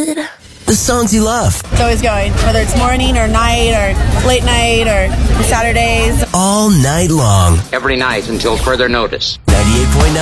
good. The songs you love. It's always going, whether it's morning or night or late night or Saturdays. All night long. Every night until further notice. 98.9